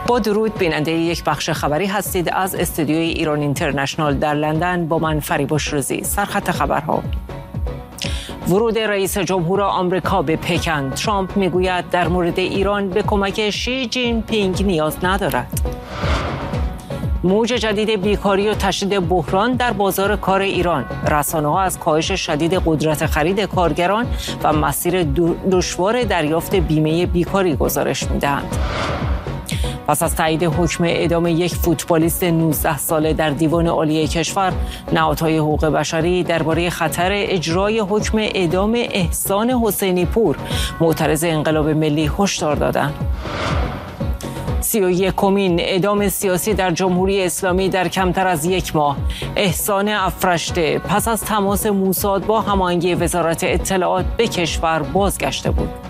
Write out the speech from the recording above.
با درود، بیننده یک بخش خبری هستید از استودیوی ایران اینترنشنال در لندن. با من فریباش روزی. سرخط خبرها: ورود رئیس جمهور آمریکا به پکن. ترامپ میگوید در مورد ایران به کمک شی جین پینگ نیاز ندارد. موج جدید بیکاری و تشدید بحران در بازار کار ایران. رسانه‌ها از کاهش شدید قدرت خرید کارگران و مسیر دشوار دریافت بیمه بیکاری گزارش می‌دهند. پس از تایید حکم اعدام یک فوتبالیست 19 ساله در دیوان عالی کشور، نهادهای حقوق بشری درباره خطر اجرای حکم اعدام احسان حسینی پور، معترض انقلاب ملی، هشدار دادند. 31مین اعدام سیاسی در جمهوری اسلامی در کمتر از یک ماه. احسان افرشته پس از تماس موساد با هماهنگی وزارت اطلاعات به کشور بازگشته بود.